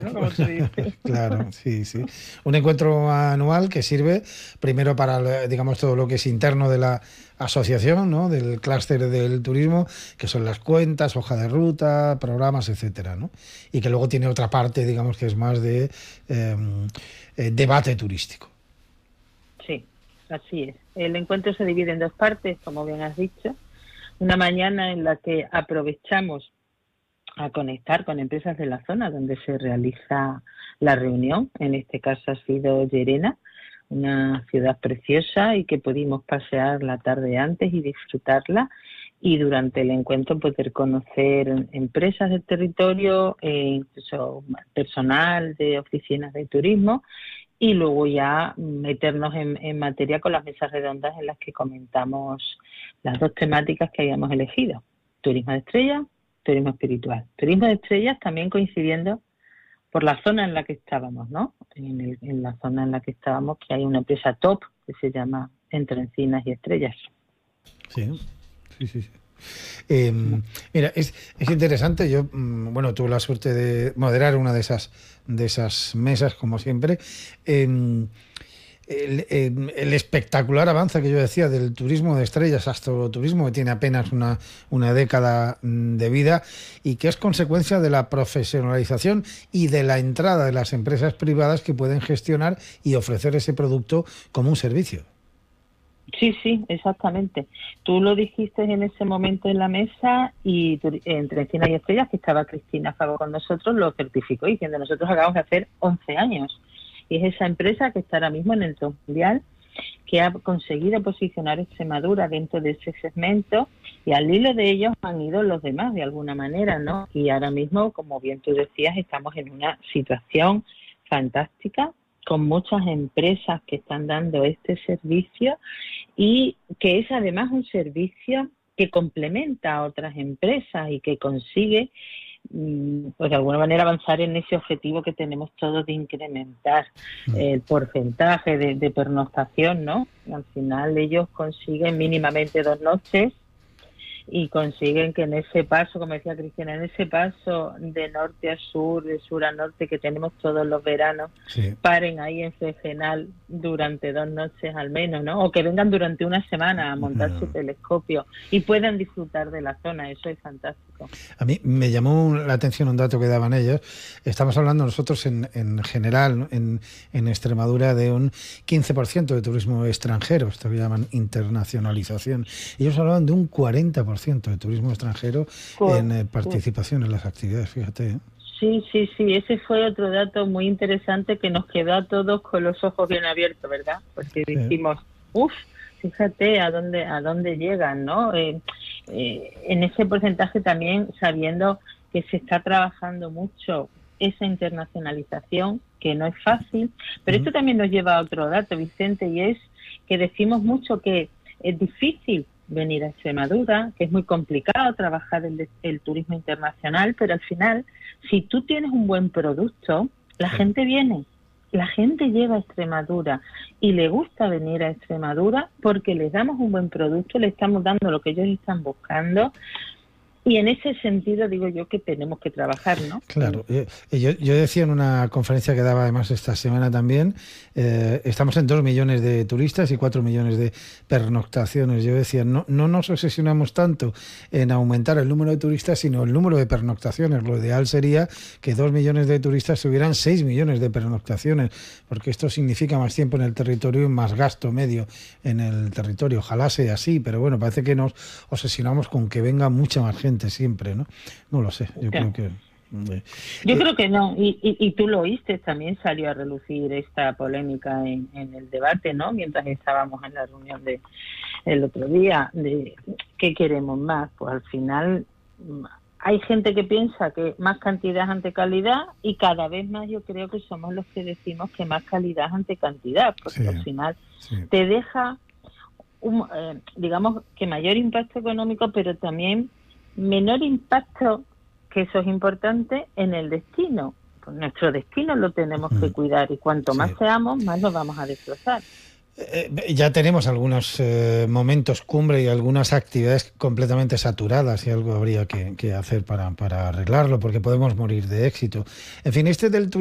¿no? Como se dice. Claro, sí, sí. Un encuentro anual que sirve primero para, digamos, todo lo que es interno de la asociación, ¿no? Del clúster del turismo, que son las cuentas, hoja de ruta, programas, etcétera, ¿no? Y que luego tiene otra parte, digamos, que es más de eh, debate turístico. Sí, así es. El encuentro se divide en dos partes, como bien has dicho. Una mañana en la que aprovechamos a conectar con empresas de la zona donde se realiza la reunión. En este caso ha sido Llerena, una ciudad preciosa y que pudimos pasear la tarde antes y disfrutarla. Y durante el encuentro poder conocer empresas del territorio, incluso personal de oficinas de turismo, y luego ya meternos en materia con las mesas redondas en las que comentamos las dos temáticas que habíamos elegido: turismo de estrellas, turismo espiritual. Turismo de estrellas también coincidiendo por la zona en la que estábamos, ¿no? En la zona en la que estábamos, que hay una empresa top que se llama Entre Encinas y Estrellas. Sí, sí, sí, sí. Eh, Mira, es interesante. Yo, bueno, tuve la suerte de moderar una de esas mesas, como siempre. Eh, el espectacular avance que yo decía del turismo de estrellas, astroturismo, que tiene apenas una década de vida y que es consecuencia de la profesionalización y de la entrada de las empresas privadas que pueden gestionar y ofrecer ese producto como un servicio. Sí, sí, exactamente. Tú lo dijiste en ese momento en la mesa y Entre Encinas y Estrellas, que estaba Cristina Fago con nosotros, lo certificó diciendo: nosotros acabamos de hacer 11 años. Y es esa empresa que está ahora mismo en el top mundial, que ha conseguido posicionar Extremadura dentro de ese segmento, y al hilo de ellos han ido los demás de alguna manera, ¿no? Y ahora mismo, como bien tú decías, estamos en una situación fantástica, con muchas empresas que están dando este servicio y que es además un servicio que complementa a otras empresas y que consigue, pues de alguna manera, avanzar en ese objetivo que tenemos todos de incrementar el porcentaje de pernoctación, ¿no? Al final ellos consiguen mínimamente 2 noches y consiguen que en ese paso, como decía Cristina, en ese paso de norte a sur, de sur a norte que tenemos todos los veranos, Sí. paren ahí en Fregenal durante 2 noches al menos, ¿no? O que vengan durante una semana a montar su telescopio y puedan disfrutar de la zona. Eso es fantástico. A mí me llamó la atención un dato que daban ellos. Estamos hablando nosotros en general, en Extremadura, de un 15% de turismo extranjero, esto que llaman internacionalización. Ellos hablaban de un 40% de turismo extranjero en participación en las actividades, fíjate, ¿eh? Sí, sí, sí, ese fue otro dato muy interesante que nos quedó a todos con los ojos bien abiertos, ¿verdad? Porque Sí. dijimos, uff, fíjate a dónde llegan, ¿no? En ese porcentaje también sabiendo que se está trabajando mucho esa internacionalización, que no es fácil, pero esto también nos lleva a otro dato, Vicente, y es que decimos mucho que es difícil venir a Extremadura, que es muy complicado trabajar el turismo internacional, pero al final, si tú tienes un buen producto, la gente viene. La gente llega a Extremadura y le gusta venir a Extremadura porque les damos un buen producto, le estamos dando lo que ellos están buscando. Y en ese sentido digo yo que tenemos que trabajar, ¿no? Claro, yo decía en una conferencia que daba además esta semana también, estamos en 2 millones de turistas y 4 millones de pernoctaciones. Yo decía, no nos obsesionamos tanto en aumentar el número de turistas, sino el número de pernoctaciones. Lo ideal sería que 2 millones de turistas tuvieran 6 millones de pernoctaciones, porque esto significa más tiempo en el territorio y más gasto medio en el territorio. Ojalá sea así, pero bueno, parece que nos obsesionamos con que venga mucha más gente siempre, ¿no? No lo sé, yo creo que... Yo creo que no, y tú lo oíste, también salió a relucir esta polémica en el debate, ¿no? Mientras estábamos en la reunión el otro día, de qué queremos más. Pues al final hay gente que piensa que más cantidad ante calidad, y cada vez más yo creo que somos los que decimos que más calidad ante cantidad, porque al final te deja, digamos, que mayor impacto económico, pero también menor impacto, que eso es importante, en el destino. Pues nuestro destino lo tenemos que cuidar, y cuanto más seamos, más nos vamos a desplazar. Ya tenemos algunos momentos cumbre y algunas actividades completamente saturadas y algo habría que hacer para arreglarlo, porque podemos morir de éxito. En fin, este del